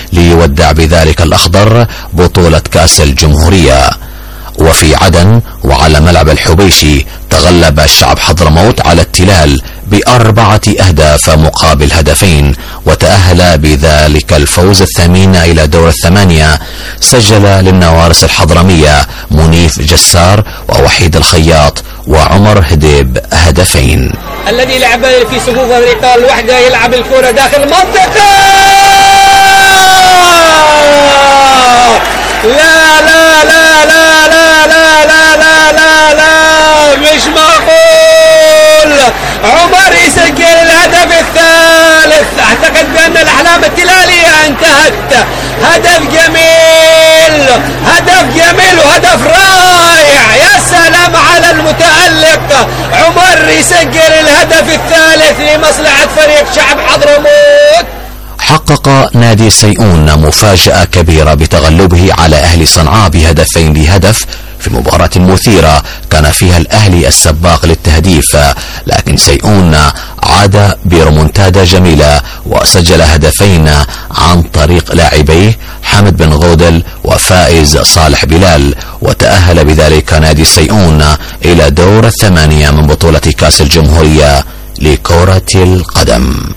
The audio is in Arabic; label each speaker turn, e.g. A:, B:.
A: ليودع بذلك الأخضر بطولة كأس الجمهورية. وفي عدن وعلى ملعب الحبيشي تغلب شعب حضرموت على التلال ب4 أهداف مقابل هدفين، وتأهل بذلك الفوز الثمين إلى دور الثمانية. سجل للنوارس الحضرمية منيف جسار ووحيد الخياط وعمر هديب هدفين.
B: الذي لعب في صفوف أفريقيا الوحدة يلعب الكرة داخل المنطقة. لا لا لا لا لا لا لا لا لا لا مش معقول. عمر يسجل الهدف الثالث. اعتقد بأن الأحلام التلالية انتهت. هدف جميل، هدف جميل وهدف رائع. يا سلام على المتألق. عمر يسجل الهدف الثالث لمصلحة فريق شعب حضرموت.
A: حقق نادي سيئون مفاجأة كبيرة بتغلبه على أهل صنعاء بهدفين لهدف في مباراة مثيرة كان فيها الأهلي السباق للتهديف، لكن سيئون عاد بريمونتادا جميلة وسجل هدفين عن طريق لاعبيه حمد بن غودل وفائز صالح بلال، وتأهل بذلك نادي سيئون إلى دور الثمانية من بطولة كأس الجمهورية لكرة القدم.